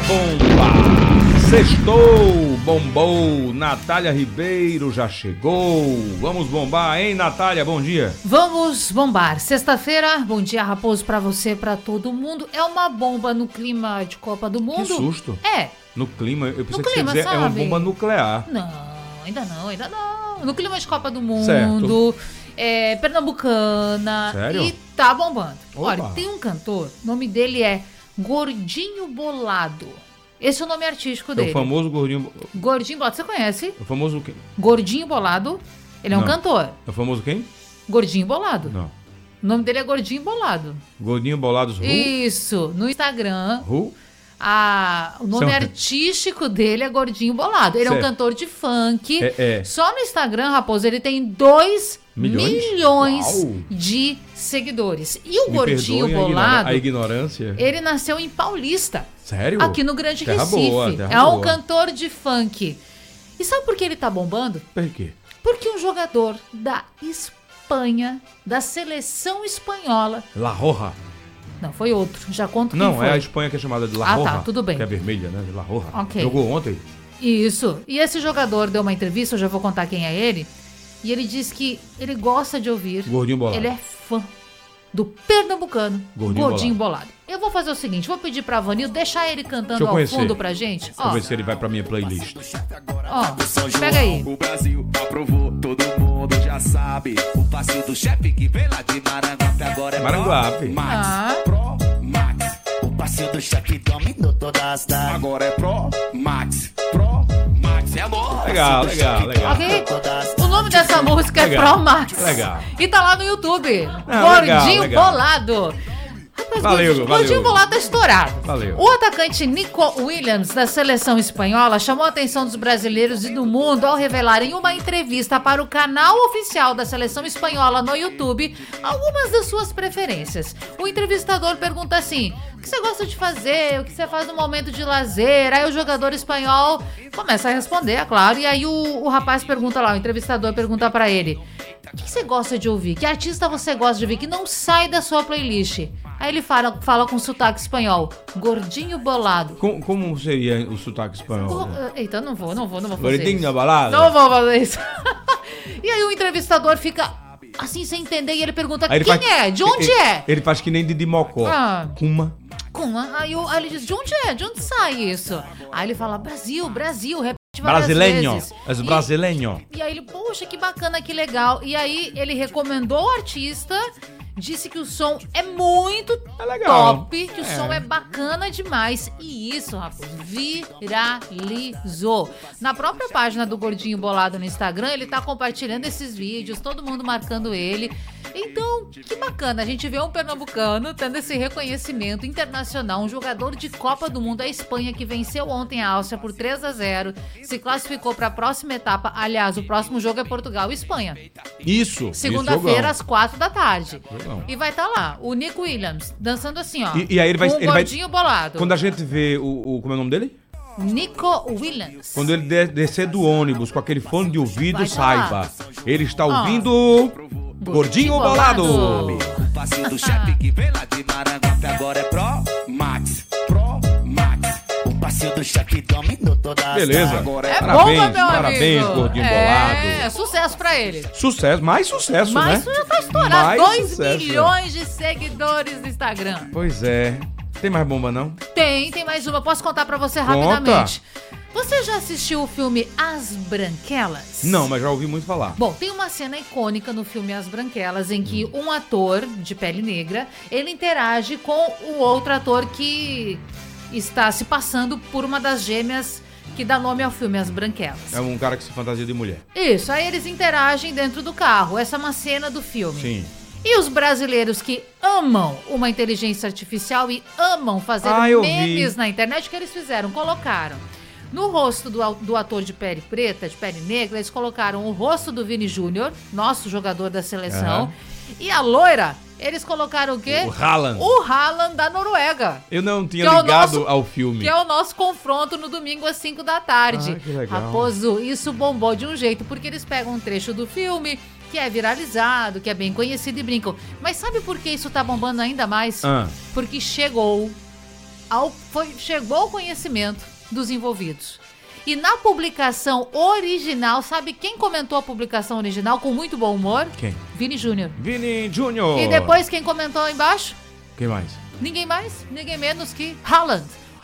bomba! Sextou, bombou, Natália Ribeiro já chegou. Vamos bombar, hein, Natália? Bom dia. Vamos bombar. Sexta-feira, bom dia, Raposo, pra você, pra todo mundo. É uma bomba no clima de Copa do Mundo. Que susto. É. No clima, eu pensei No que você ia clima, dizer, é uma sabe? bomba nuclear. Não, ainda não. No clima de Copa do Mundo. Certo. É pernambucana. Sério? E tá bombando. Opa. Olha, tem um cantor, o nome dele é Gordinho Bolado. Esse é o nome artístico É dele. o famoso gordinho... Gordinho Bolado, você conhece? O famoso quem? Gordinho Bolado, ele é um Não. cantor. É o famoso quem? Gordinho Bolado. Não. O nome dele é Gordinho Bolado. Gordinho Bolados Ru? Isso, no Instagram, Ru? o nome São- artístico dele é Gordinho Bolado. Ele é um Certo. cantor de funk. É. Só no Instagram, Raposo, ele tem 2 milhões Uau. de seguidores. E o Me Gordinho perdoem Bolado, a ignorância. ele nasceu em Paulista, Sério? aqui no Grande Terra Recife. boa, terra É um boa. cantor de funk. E sabe por que ele tá bombando? Por quê? Porque um jogador da Espanha, da seleção espanhola... La Roja. Não, foi outro. Já conto quem Não, foi. é a Espanha que é chamada de La Ah, Roja. tá, tudo bem. Que é vermelha, né? La Roja. Ok. Jogou ontem? Isso. E esse jogador deu uma entrevista, eu já vou contar quem é ele. E ele diz que ele gosta de ouvir. Gordinho Bolado. Ele é fã do pernambucano Gordinho Bolado. Eu vou fazer o seguinte, vou pedir pra Vanil deixar ele Deixa cantando eu ao conhecer. fundo pra gente. Deixa eu ver se ele vai pra minha playlist. Ó, pega aí. O Brasil aprovou, todo mundo já sabe. O passinho do chefe que vem lá de Maranguape agora é Maranguape. Pro Max. Ah. Pro Max. O passinho do chefe dominou todas as cidades. Agora é Pro Max. Pro Max. É louco. Legal. Ok? O nome dessa música Legal. é Pro Max. Legal. E tá lá no YouTube. Não, Gordinho legal. Bolado. Rapaz, Valeu. Gordinho Bolado tá estourado. Valeu. O atacante Nico Williams, da seleção espanhola, chamou a atenção dos brasileiros e do mundo ao revelar em uma entrevista para o canal oficial da seleção espanhola no YouTube algumas das suas preferências. O entrevistador pergunta assim: o que você gosta de fazer? O que você faz no momento de lazer? Aí o jogador espanhol começa a responder, é claro. E aí o rapaz pergunta lá, o entrevistador pergunta pra ele: o que você gosta de ouvir? Que artista você gosta de ouvir que não sai da sua playlist? Aí ele fala com sotaque espanhol: Gordinho Bolado. Como seria o sotaque espanhol? Eita, não vou fazer Gordinho isso. Bolado? Não vou fazer isso. E aí o entrevistador fica assim sem entender e ele pergunta: Aí ele quem faz- é? De onde é? Ele faz que nem Didi Mocó. Ah. Kuma. Aí ele diz: de onde é? De onde sai isso? Aí ele fala: Brasil, repete várias Brasileño. vezes. És brasileño. E aí ele, poxa, que bacana, que legal. E aí ele recomendou o artista, disse que o som é muito legal. top, que o som é bacana demais. E isso, rapaz, viralizou. Na própria página do Gordinho Bolado no Instagram, ele tá compartilhando esses vídeos, todo mundo marcando ele. Então, que bacana, a gente vê um pernambucano tendo esse reconhecimento internacional, um jogador de Copa do Mundo, a Espanha, que venceu ontem a Áustria por 3-0, se classificou para a próxima etapa. Aliás, o próximo jogo é Portugal e Espanha. Isso. Segunda-feira, às 4 da tarde. Jogão. E vai estar lá, o Nico Williams, dançando assim, ó. E aí ele vai... com o Gordinho Bolado. Quando a gente vê como é o nome dele? Nico Williams. Quando ele descer do ônibus com aquele fone de ouvido, Vai tá saiba. lá. Ele está ouvindo... Gordinho Bolado. O passinho do chefe que vem lá de Maranguape agora é Pro Max. Pro Max. O passinho do chefe dominou todas as Beleza. cidades. Agora É Parabéns, bomba, meu parabéns, amigo. Gordinho É, Bolado. sucesso pra ele. Sucesso, mais sucesso, Mas né? isso já tá estourado. Mais 2 sucesso. milhões de seguidores no Instagram. Pois é. Tem mais bomba, não? Tem mais uma. Posso contar pra você Conta. rapidamente. Você já assistiu o filme As Branquelas? Não, mas já ouvi muito falar. Bom, tem uma cena icônica no filme As Branquelas em que um ator de pele negra, ele interage com o outro ator que está se passando por uma das gêmeas que dá nome ao filme As Branquelas. É um cara que se fantasia de mulher. Isso, aí eles interagem dentro do carro. Essa é uma cena do filme. Sim. E os brasileiros que amam uma inteligência artificial e amam fazer eu memes vi. na internet, o que eles fizeram? Colocaram no rosto do ator de pele preta, de pele negra, eles colocaram o rosto do Vini Júnior, nosso jogador da seleção, Aham. e a loira, eles colocaram o quê? O Haaland. O Haaland da Noruega. Eu não tinha Que é o ligado nosso- ao filme. Que é o nosso confronto no domingo às 5 da tarde. Ah, que legal. Raposo, isso bombou de um jeito, porque eles pegam um trecho do filme que é viralizado, que é bem conhecido e brincam. Mas sabe por que isso tá bombando ainda mais? Ah. Porque chegou chegou ao conhecimento dos envolvidos. E na publicação original, sabe quem comentou a publicação original com muito bom humor? Quem? Vini Júnior. Vini Júnior. E depois quem comentou embaixo? Quem mais? Ninguém mais, ninguém menos que Haaland.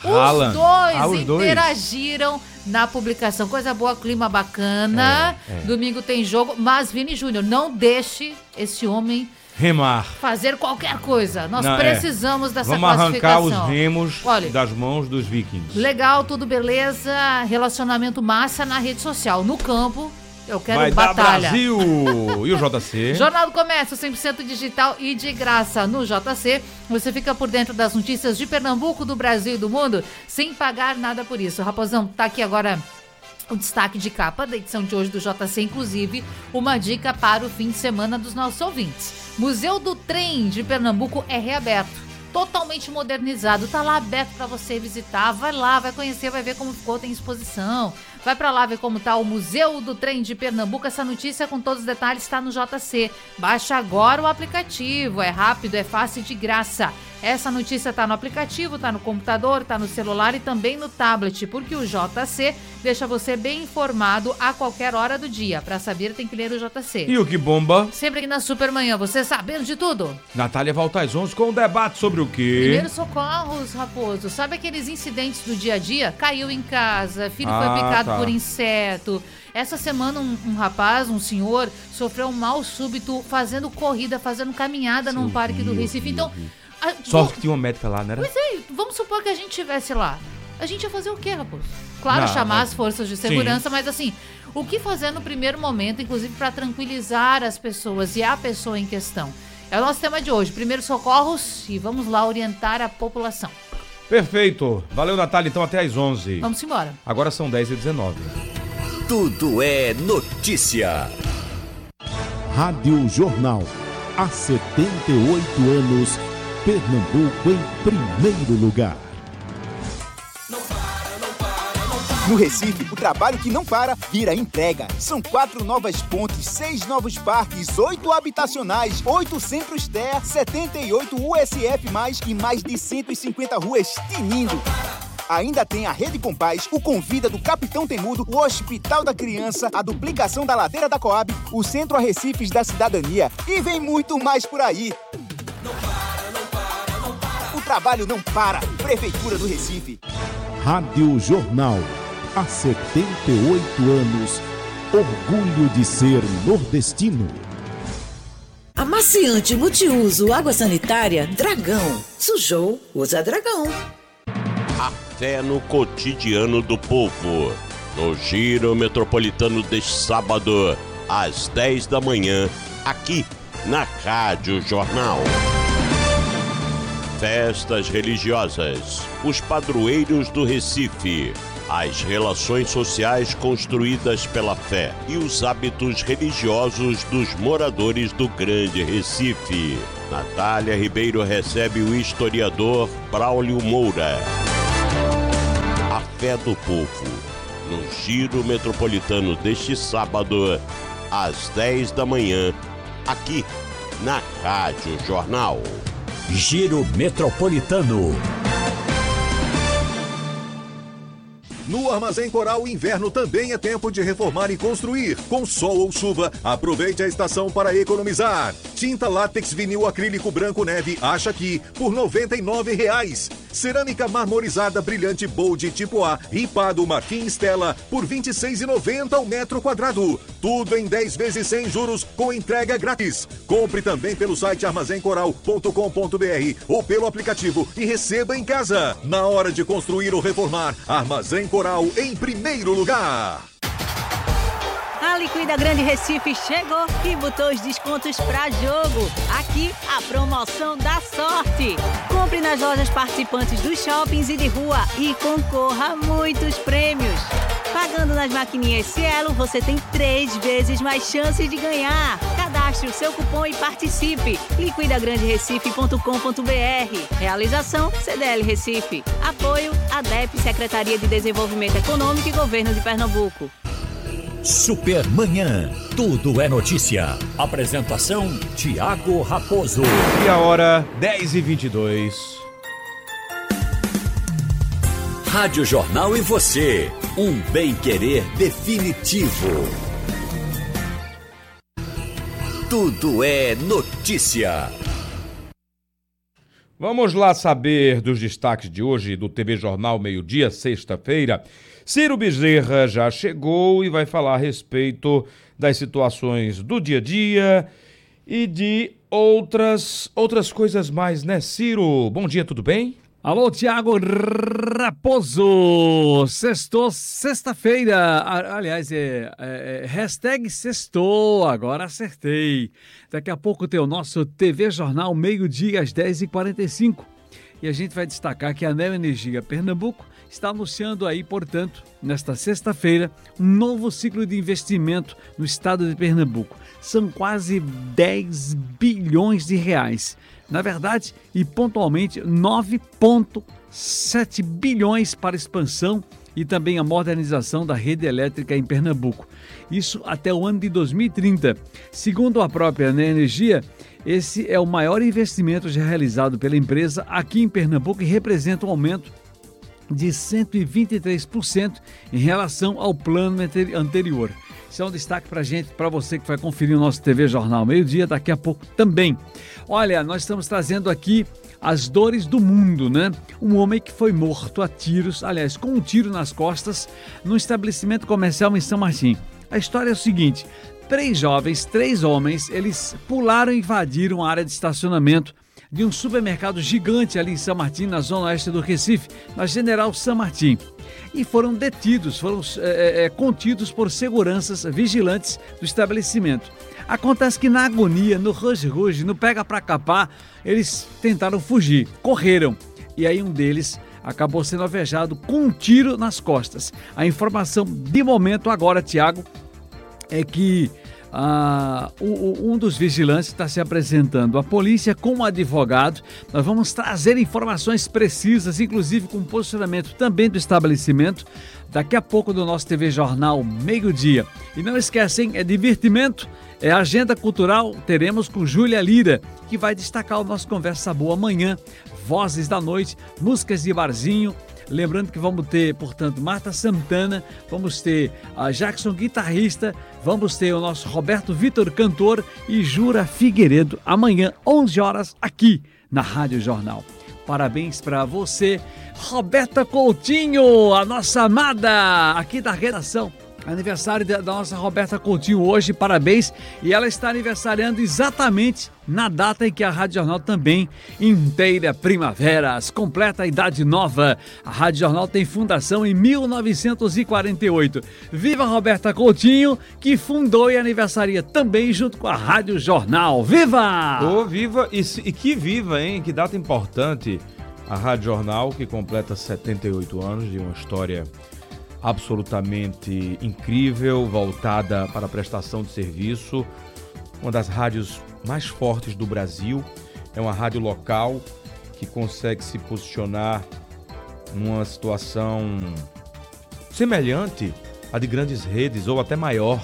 Os dois interagiram na publicação. Coisa boa, clima bacana. Domingo tem jogo, mas Vini Júnior, não deixe esse homem remar. Fazer qualquer coisa. Nós precisamos dessa Vamos classificação. Vamos arrancar os remos das mãos dos vikings. Legal, tudo beleza. Relacionamento massa na rede social. No campo, eu quero Vai batalha. Dar Brasil! E o JC? Jornal do Comércio, 100% digital e de graça. No JC, você fica por dentro das notícias de Pernambuco, do Brasil e do mundo, sem pagar nada por isso. Raposão, tá aqui agora o destaque de capa da edição de hoje do JC, inclusive uma dica para o fim de semana dos nossos ouvintes. Museu do Trem de Pernambuco é reaberto, totalmente modernizado, tá lá aberto para você visitar, vai lá, vai conhecer, vai ver como ficou, tem exposição, vai para lá ver como tá o Museu do Trem de Pernambuco. Essa notícia com todos os detalhes está no JC, baixa agora o aplicativo, é rápido, é fácil e de graça. Essa notícia tá no aplicativo, tá no computador, tá no celular e também no tablet, porque o JC deixa você bem informado a qualquer hora do dia. Para saber, tem que ler o JC. E o que bomba? Sempre aqui na Supermanhã, você sabendo de tudo. Natália volta às 11 com um debate sobre o quê? Primeiros socorros, Raposo. Sabe aqueles incidentes do dia a dia? Caiu em casa, filho foi picado por inseto. Essa semana um rapaz, um senhor, sofreu um mal súbito fazendo corrida, fazendo caminhada num parque do Recife. Então... Sorte que tinha uma médica lá, não era? Pois é, vamos supor que a gente estivesse lá. A gente ia fazer o quê, Raposo? Claro, chamar as forças de segurança, mas assim, o que fazer no primeiro momento, inclusive para tranquilizar as pessoas e a pessoa em questão? É o nosso tema de hoje, primeiros socorros, e vamos lá orientar a população. Perfeito. Valeu, Natália, então até às 11. Vamos embora. Agora são 10h19. Tudo é notícia. Rádio Jornal. Há 78 anos, Pernambuco em primeiro lugar. No Recife, o trabalho que não para vira entrega. São 4 novas pontes, 6 novos parques, 8 habitacionais, 8 centros TER, 78 USF+, e mais de 150 ruas tinindo. Ainda tem a Rede Compaz, o Convida do Capitão Temudo, o Hospital da Criança, a duplicação da Ladeira da Coab, o Centro Arrecifes da Cidadania e vem muito mais por aí. O trabalho não para. Prefeitura do Recife. Rádio Jornal. Há 78 anos, orgulho de ser nordestino. Amaciante multiuso água sanitária Dragão. Sujou, usa Dragão. A fé no cotidiano do povo. No Giro Metropolitano deste sábado, às 10 da manhã, aqui na Rádio Jornal. Festas religiosas, os padroeiros do Recife, as relações sociais construídas pela fé e os hábitos religiosos dos moradores do Grande Recife. Natália Ribeiro recebe o historiador Braulio Moura. A fé do povo, no Giro Metropolitano deste sábado, às 10 da manhã, aqui na Rádio Jornal. Giro Metropolitano. No Armazém Coral, o inverno também é tempo de reformar e construir. Com sol ou chuva, aproveite a estação para economizar. Tinta látex vinil acrílico branco neve, acha aqui, por R$ 99,00. Cerâmica marmorizada brilhante Bold tipo A, ripado Marquinhos Stella, por R$ 26,90 ao metro quadrado. Tudo em 10 vezes sem juros, com entrega grátis. Compre também pelo site armazencoral.com.br ou pelo aplicativo e receba em casa. Na hora de construir ou reformar, Armazém Coral em primeiro lugar. A Liquida Grande Recife chegou e botou os descontos pra jogo. Aqui, a promoção da sorte. Compre nas lojas participantes dos shoppings e de rua e concorra a muitos prêmios. Pagando nas maquininhas Cielo, você tem 3 vezes mais chances de ganhar. Cadastre o seu cupom e participe. liquidagranderecife.com.br. Realização CDL Recife. Apoio ADEP, Secretaria de Desenvolvimento Econômico e Governo de Pernambuco. Supermanhã. Tudo é notícia. Apresentação Tiago Raposo. E a hora 10h22. Rádio Jornal e você, um bem-querer definitivo. Tudo é notícia. Vamos lá saber dos destaques de hoje do TV Jornal Meio-Dia, sexta-feira. Ciro Bezerra já chegou e vai falar a respeito das situações do dia a dia e de outras coisas mais, né, Ciro? Bom dia, tudo bem? Alô, Tiago Raposo, sextou, sexta-feira, aliás, hashtag sextou, agora acertei. Daqui a pouco tem o nosso TV Jornal Meio-Dia às 10h45 e a gente vai destacar que a Neo Energia Pernambuco está anunciando aí, portanto, nesta sexta-feira, um novo ciclo de investimento no estado de Pernambuco. São quase 10 bilhões de reais. Na verdade, e pontualmente, 9,7 bilhões para expansão e também a modernização da rede elétrica em Pernambuco. Isso até o ano de 2030. Segundo a própria Neo Energia, esse é o maior investimento já realizado pela empresa aqui em Pernambuco e representa um aumento de 123% em relação ao plano anterior. Isso é um destaque pra gente, para você que vai conferir o nosso TV Jornal Meio-Dia daqui a pouco também. Olha, nós estamos trazendo aqui as dores do mundo, né? Um homem que foi morto a tiros, aliás, com um tiro nas costas, num estabelecimento comercial em São Martim. A história é o seguinte: 3 homens, eles pularam e invadiram a área de estacionamento de um supermercado gigante ali em São Martim, na zona oeste do Recife, na General São Martim. E foram detidos, foram contidos por seguranças vigilantes do estabelecimento. Acontece que na agonia, no ruge-ruge, no pega pra capar, eles tentaram fugir, correram. E aí um deles acabou sendo alvejado com um tiro nas costas. A informação de momento agora, Tiago, é que um dos vigilantes está se apresentando à polícia com um advogado. Nós vamos trazer informações precisas, inclusive com posicionamento também do estabelecimento, daqui a pouco do nosso TV Jornal Meio-Dia. E não esquecem, é divertimento, é agenda cultural, teremos com Júlia Lira, que vai destacar o nosso Conversa Boa amanhã, Vozes da Noite, músicas de barzinho. Lembrando que vamos ter, portanto, Marta Santana, vamos ter a Jackson, guitarrista, vamos ter o nosso Roberto Vitor, cantor, e Jura Figueiredo, amanhã, 11 horas, aqui na Rádio Jornal. Parabéns para você, Roberta Coutinho, a nossa amada aqui da redação. Aniversário da nossa Roberta Coutinho hoje, parabéns. E ela está aniversariando exatamente na data em que a Rádio Jornal também inteira primaveras, completa a idade nova. A Rádio Jornal tem fundação em 1948. Viva Roberta Coutinho, que fundou e aniversaria também junto com a Rádio Jornal. Viva! Viva! E que viva, hein? Que data importante. A Rádio Jornal, que completa 78 anos de uma história absolutamente incrível, voltada para a prestação de serviço, uma das rádios mais fortes do Brasil. É uma rádio local que consegue se posicionar numa situação semelhante à de grandes redes ou até maior.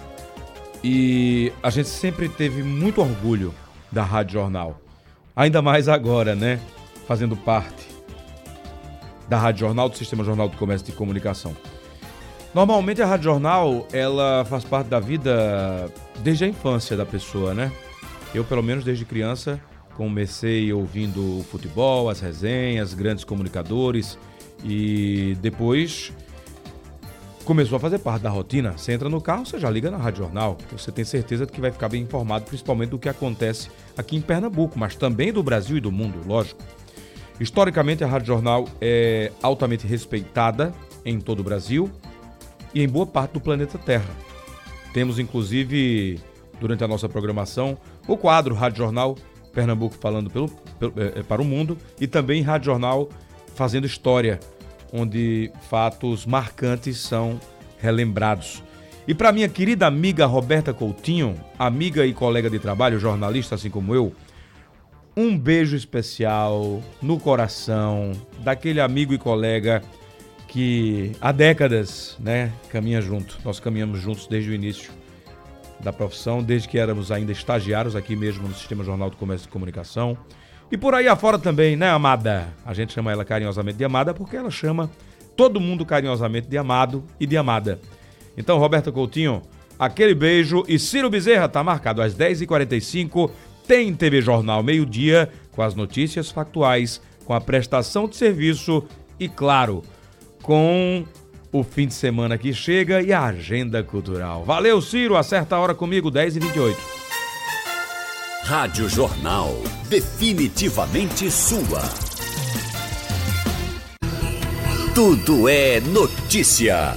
E a gente sempre teve muito orgulho da Rádio Jornal, ainda mais agora, né? Fazendo parte da Rádio Jornal, do Sistema Jornal do Comércio e de Comunicação. Normalmente a Rádio Jornal, ela faz parte da vida desde a infância da pessoa, né? Eu, pelo menos desde criança, comecei ouvindo o futebol, as resenhas, grandes comunicadores, e depois começou a fazer parte da rotina. Você entra no carro, você já liga na Rádio Jornal, você tem certeza de que vai ficar bem informado, principalmente do que acontece aqui em Pernambuco, mas também do Brasil e do mundo, lógico. Historicamente, a Rádio Jornal é altamente respeitada em todo o Brasil e em boa parte do planeta Terra. Temos, inclusive, durante a nossa programação, o quadro Rádio Jornal Pernambuco falando para o mundo, e também Rádio Jornal fazendo história, onde fatos marcantes são relembrados. E para minha querida amiga Roberta Coutinho, amiga e colega de trabalho, jornalista assim como eu, um beijo especial no coração daquele amigo e colega que há décadas, né, caminha junto. Nós caminhamos juntos desde o início da profissão, desde que éramos ainda estagiários aqui mesmo no Sistema Jornal do Comércio e de Comunicação. E por aí afora também, né, Amada? A gente chama ela carinhosamente de Amada porque ela chama todo mundo carinhosamente de amado e de amada. Então, Roberta Coutinho, aquele beijo. E Ciro Bezerra tá marcado às 10h45, tem TV Jornal meio-dia, com as notícias factuais, com a prestação de serviço e, claro, com o fim de semana que chega e a agenda cultural. Valeu, Ciro, acerta a hora comigo, 10h28. Rádio Jornal, definitivamente sua. Tudo é notícia.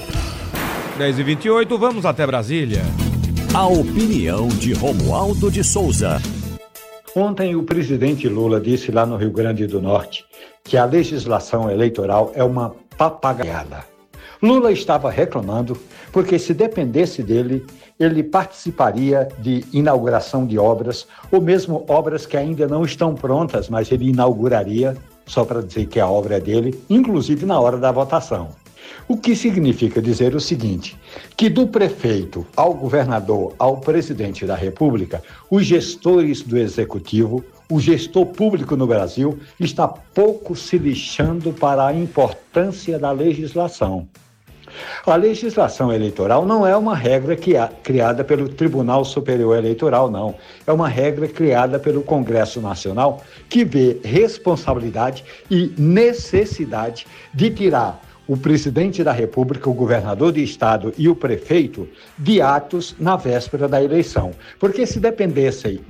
10h28, vamos até Brasília. A opinião de Romualdo de Souza. Ontem o presidente Lula disse lá no Rio Grande do Norte que a legislação eleitoral é uma papagaiada. Lula estava reclamando porque, se dependesse dele, ele participaria de inauguração de obras, ou mesmo obras que ainda não estão prontas, mas ele inauguraria, só para dizer que a obra é dele, inclusive na hora da votação. O que significa dizer o seguinte, que do prefeito ao governador, ao presidente da República, os gestores do Executivo, o gestor público no Brasil, está pouco se lixando para a importância da legislação. A legislação eleitoral não é uma regra criada pelo Tribunal Superior Eleitoral, não. É uma regra criada pelo Congresso Nacional que vê responsabilidade e necessidade de tirar o presidente da República, o governador de estado e o prefeito de atos na véspera da eleição. Porque se dependesse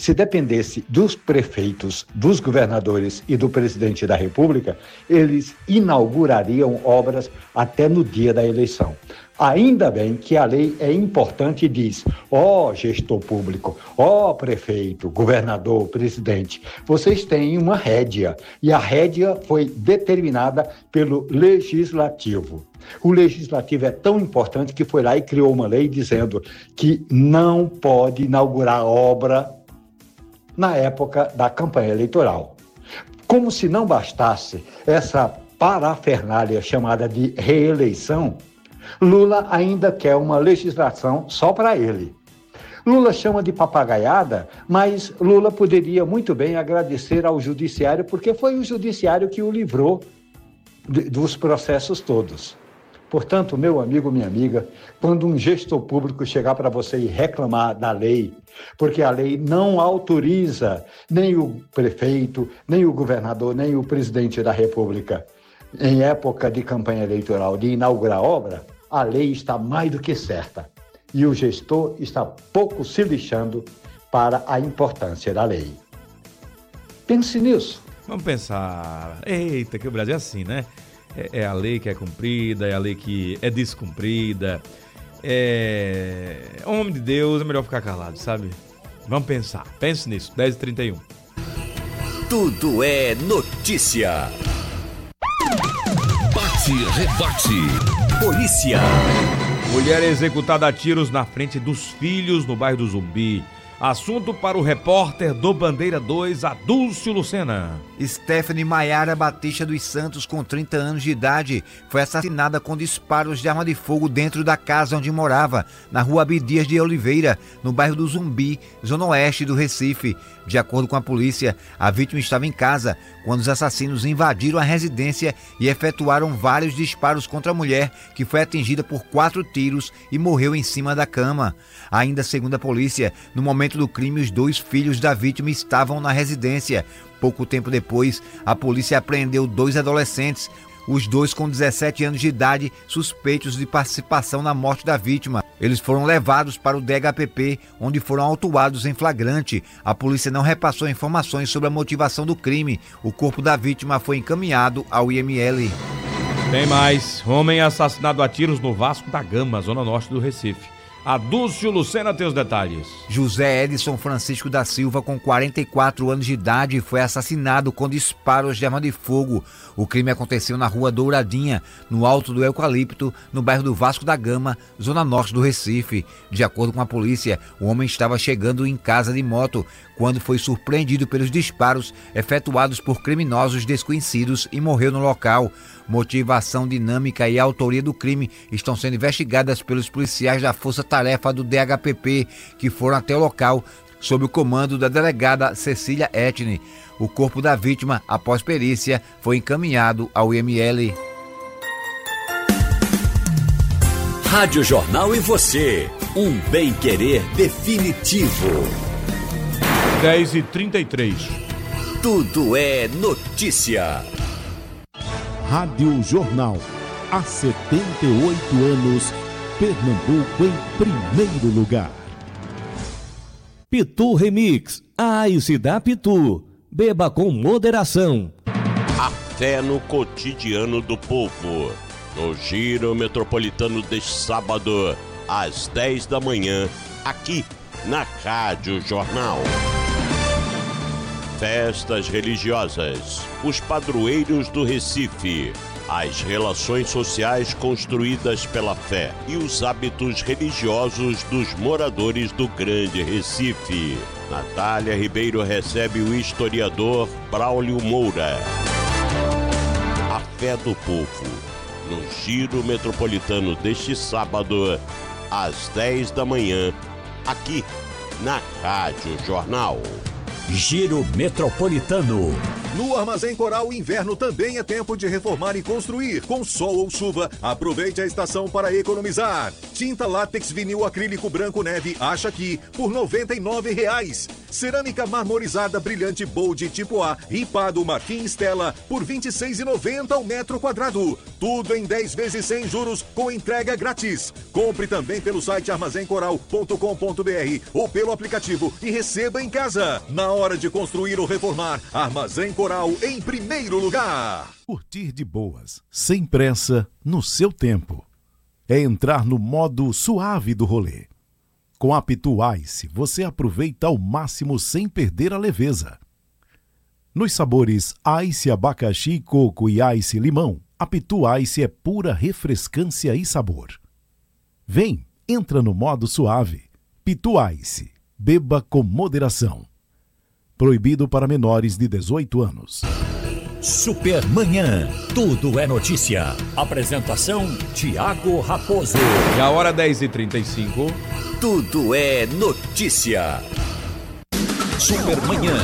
dos prefeitos, dos governadores e do presidente da República, eles inaugurariam obras até no dia da eleição. Ainda bem que a lei é importante e diz, gestor público, prefeito, governador, presidente, vocês têm uma rédea, e a rédea foi determinada pelo Legislativo. O Legislativo é tão importante que foi lá e criou uma lei dizendo que não pode inaugurar obra na época da campanha eleitoral. Como se não bastasse essa parafernália chamada de reeleição, Lula ainda quer uma legislação só para ele. Lula chama de papagaiada, mas Lula poderia muito bem agradecer ao judiciário, porque foi o judiciário que o livrou dos processos todos. Portanto, meu amigo, minha amiga, quando um gestor público chegar para você e reclamar da lei, porque a lei não autoriza nem o prefeito, nem o governador, nem o presidente da República, em época de campanha eleitoral, de inaugurar obra, a lei está mais do que certa. E o gestor está pouco se lixando para a importância da lei. Pense nisso. Vamos pensar. Eita, que o Brasil é assim, né? É a lei que é cumprida, é a lei que é descumprida. Homem de Deus, é melhor ficar calado, sabe? Vamos pensar. Pense nisso. 10h31. Tudo é notícia. Rebate. Polícia. Mulher executada a tiros na frente dos filhos no bairro do Zumbi. Assunto para o repórter do Bandeira 2, Adúlcio Lucena. Stephanie Maiara Batista dos Santos, com 30 anos de idade, foi assassinada com disparos de arma de fogo dentro da casa onde morava, na rua Abdias de Oliveira, no bairro do Zumbi, zona oeste do Recife. De acordo com a polícia, a vítima estava em casa quando os assassinos invadiram a residência e efetuaram vários disparos contra a mulher, que foi atingida por 4 tiros e morreu em cima da cama. Ainda segundo a polícia, no momento do crime, os 2 filhos da vítima estavam na residência. Pouco tempo depois, a polícia apreendeu 2 adolescentes, os 2 com 17 anos de idade, suspeitos de participação na morte da vítima. Eles foram levados para o DHPP, onde foram autuados em flagrante. A polícia não repassou informações sobre a motivação do crime. O corpo da vítima foi encaminhado ao IML. Tem mais. Homem assassinado a tiros no Vasco da Gama, zona norte do Recife. Adúlcio Lucena tem os detalhes. José Edson Francisco da Silva, com 44 anos de idade, foi assassinado com disparos de arma de fogo. O crime aconteceu na rua Douradinha, no Alto do Eucalipto, no bairro do Vasco da Gama, zona norte do Recife. De acordo com a polícia, o homem estava chegando em casa de moto quando foi surpreendido pelos disparos efetuados por criminosos desconhecidos e morreu no local. Motivação, dinâmica e autoria do crime estão sendo investigadas pelos policiais da Força Tarefa do DHPP, que foram até o local sob o comando da delegada Cecília Etne. O corpo da vítima, após perícia, foi encaminhado ao IML. Rádio Jornal e você, um bem-querer definitivo. 10h33. Tudo é notícia. Rádio Jornal. Há 78 anos, Pernambuco em primeiro lugar. Pitu Remix. Ice da Pitu. Beba com moderação. A fé no cotidiano do povo. No Giro Metropolitano deste sábado, às 10 da manhã, aqui na Rádio Jornal. Festas religiosas, os padroeiros do Recife, as relações sociais construídas pela fé e os hábitos religiosos dos moradores do Grande Recife. Natália Ribeiro recebe o historiador Braulio Moura. A fé do povo. No Giro Metropolitano deste sábado, às 10 da manhã, aqui na Rádio Jornal. Giro Metropolitano. No Armazém Coral, inverno também é tempo de reformar e construir. Com sol ou chuva, aproveite a estação para economizar. Tinta látex vinil acrílico branco neve, acha aqui, por R$ 99,00. Cerâmica marmorizada brilhante Bold tipo A, ripado Marquinhos Stella, por R$ 26,90 ao metro quadrado. Tudo em 10 vezes sem juros, com entrega grátis. Compre também pelo site armazencoral.com.br ou pelo aplicativo e receba em casa. Na hora de construir ou reformar, Armazém Coral em primeiro lugar. Curtir de boas, sem pressa, no seu tempo. É entrar no modo suave do rolê. Com a Pitu Ice, você aproveita ao máximo sem perder a leveza. Nos sabores Ice abacaxi, coco e Ice limão, a Pitu Ice é pura refrescância e sabor. Vem, entra no modo suave. Pitu Ice, beba com moderação. Proibido para menores de 18 anos. Supermanhã, tudo é notícia. Apresentação, Tiago Raposo. E a hora 10h35. Tudo é notícia. Supermanhã.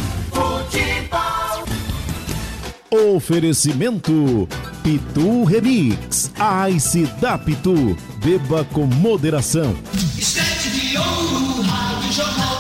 Oferecimento Pitu Remix. Ice da Pitu. Beba com moderação. Estete de ouro, Rádio Jornal.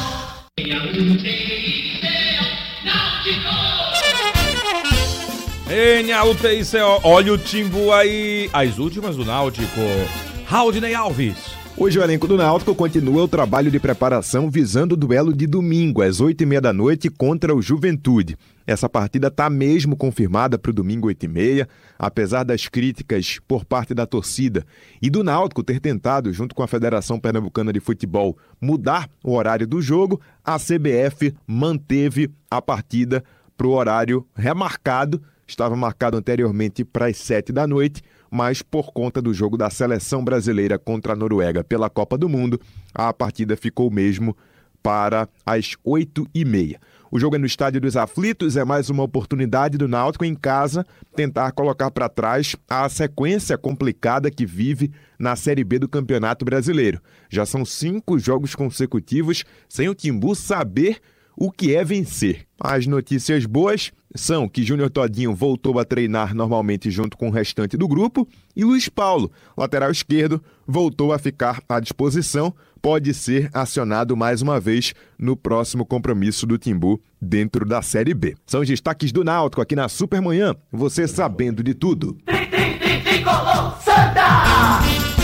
NAUTICO, olha o Timbu aí. As últimas do Náutico. Raudinei Alves. Hoje o elenco do Náutico continua o trabalho de preparação visando o duelo de domingo, às 8h30 da noite, contra o Juventude. Essa partida está mesmo confirmada para o domingo 8h30, apesar das críticas por parte da torcida e do Náutico ter tentado, junto com a Federação Pernambucana de Futebol, mudar o horário do jogo, a CBF manteve a partida para o horário remarcado. Estava marcado anteriormente para as 7 da noite, mas por conta do jogo da Seleção Brasileira contra a Noruega pela Copa do Mundo, a partida ficou mesmo para as 8h30. O jogo é no Estádio dos Aflitos, é mais uma oportunidade do Náutico em casa tentar colocar para trás a sequência complicada que vive na Série B do Campeonato Brasileiro. Já são 5 jogos consecutivos sem o Timbu saber o que é vencer. As notícias boas são que Júnior Todinho voltou a treinar normalmente junto com o restante do grupo e Luiz Paulo, lateral esquerdo, voltou a ficar à disposição, pode ser acionado mais uma vez no próximo compromisso do Timbu dentro da Série B. São os destaques do Náutico aqui na Supermanhã, você sabendo de tudo. Tricolor Santa!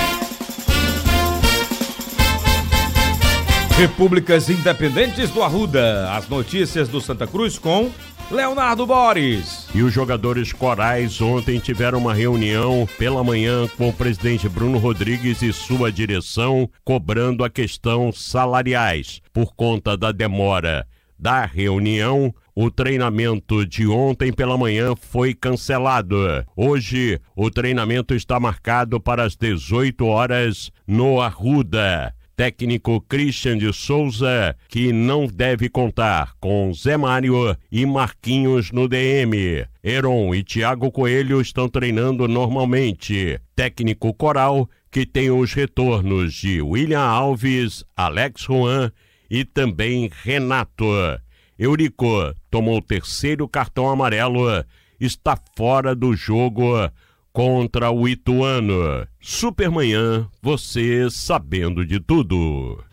Repúblicas Independentes do Arruda. As notícias do Santa Cruz com Leonardo Boris. E os jogadores corais ontem tiveram uma reunião pela manhã com o presidente Bruno Rodrigues e sua direção, cobrando a questão salariais. Por conta da demora da reunião, o treinamento de ontem pela manhã foi cancelado. Hoje, o treinamento está marcado para as 18 horas no Arruda. Técnico Christian de Souza, que não deve contar com Zé Mário e Marquinhos no DM. Heron e Thiago Coelho estão treinando normalmente. Técnico Coral, que tem os retornos de William Alves, Alex Juan e também Renato. Eurico tomou o 3º cartão amarelo, está fora do jogo contra o Ituano. Supermanhã, você sabendo de tudo.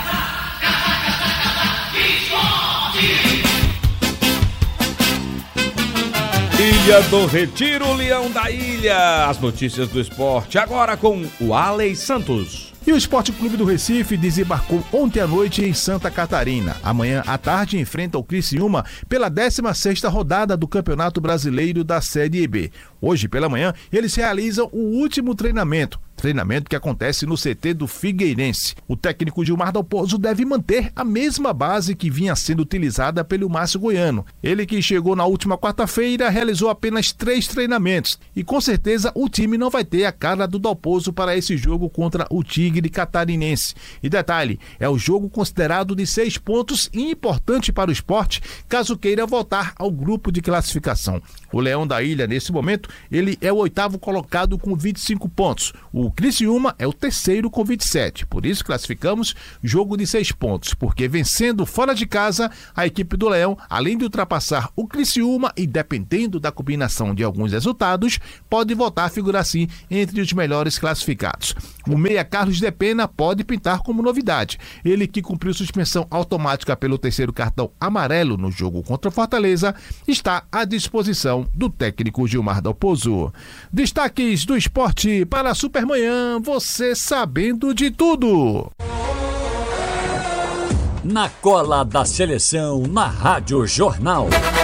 Ilha do Retiro, Leão da Ilha. As notícias do esporte agora com o Aley Santos. E o Esporte Clube do Recife desembarcou ontem à noite em Santa Catarina. Amanhã à tarde enfrenta o Criciúma pela 16ª rodada do Campeonato Brasileiro da Série B. Hoje pela manhã eles realizam o último treinamento que acontece no CT do Figueirense. O técnico Gilmar Dalpozo deve manter a mesma base que vinha sendo utilizada pelo Márcio Goiano. Ele que chegou na última quarta-feira realizou apenas 3 treinamentos e com certeza o time não vai ter a cara do Dalpozo para esse jogo contra o Tigre Catarinense. E detalhe, é o jogo considerado de 6 pontos e importante para o esporte caso queira voltar ao grupo de classificação. O Leão da Ilha, nesse momento, ele é o 8º colocado com 25 pontos. O Criciúma é o 3º com 27. Por isso classificamos jogo de 6 pontos, porque vencendo fora de casa, a equipe do Leão, além de ultrapassar o Criciúma e dependendo da combinação de alguns resultados, pode voltar a figurar sim entre os melhores classificados. O meia Carlos de Pena pode pintar como novidade. Ele que cumpriu suspensão automática pelo 3º cartão amarelo no jogo contra o Fortaleza, está à disposição do técnico Gilmar Dalpozo. Destaques do esporte para a Supermanhã, você sabendo de tudo. Na cola da seleção, na Rádio Jornal.